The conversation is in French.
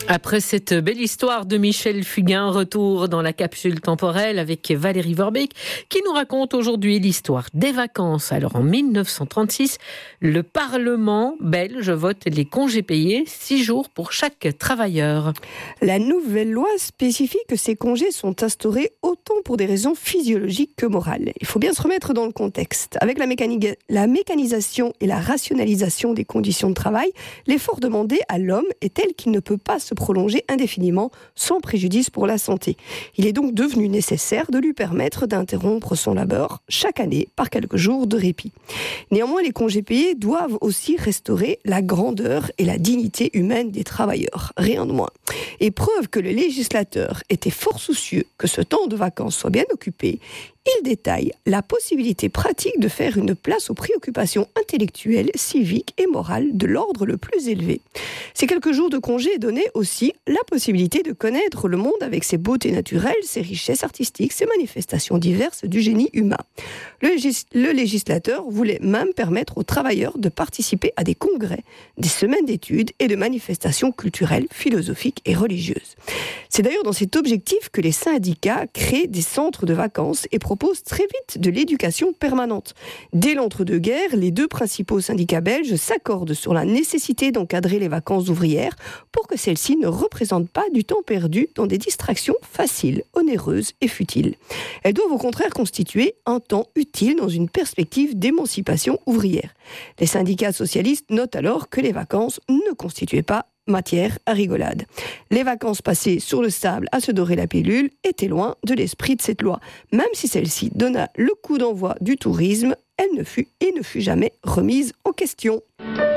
Après cette belle histoire de Michel Fugain, retour dans la capsule temporelle avec Valérie Vorbeek qui nous raconte aujourd'hui l'histoire des vacances. Alors en 1936, le Parlement belge vote les congés payés, 6 jours pour chaque travailleur. La nouvelle loi spécifie que ces congés sont instaurés autant pour des raisons physiologiques que morales. Il faut bien se remettre dans le contexte. Avec la mécanisation et la rationalisation des conditions de travail, l'effort demandé à l'homme est tel qu'il ne peut pas se prolonger indéfiniment sans préjudice pour la santé. Il est donc devenu nécessaire de lui permettre d'interrompre son labeur chaque année par quelques jours de répit. Néanmoins, les congés payés doivent aussi restaurer la grandeur et la dignité humaine des travailleurs, rien de moins. Et preuve que le législateur était fort soucieux que ce temps de vacances soit bien occupé, il détaille la possibilité pratique de faire une place aux préoccupations intellectuelles, civiques et morales de l'ordre le plus élevé. Ces quelques jours de congé donnaient aussi la possibilité de connaître le monde avec ses beautés naturelles, ses richesses artistiques, ses manifestations diverses du génie humain. Le législateur voulait même permettre aux travailleurs de participer à des congrès, des semaines d'études et de manifestations culturelles, philosophiques et religieuses. C'est d'ailleurs dans cet objectif que les syndicats créent des centres de vacances et proposent très vite de l'éducation permanente. Dès l'entre-deux-guerres, les deux principaux syndicats belges s'accordent sur la nécessité d'encadrer les vacances ouvrières pour que celles-ci ne représentent pas du temps perdu dans des distractions faciles, onéreuses et futiles. Elles doivent au contraire constituer un temps utile dans une perspective d'émancipation ouvrière. Les syndicats socialistes notent alors que les vacances ne constituaient pas matière à rigolade. Les vacances passées sur le sable à se dorer la pilule étaient loin de l'esprit de cette loi. Même si celle-ci donna le coup d'envoi du tourisme, elle ne fut jamais remise en question.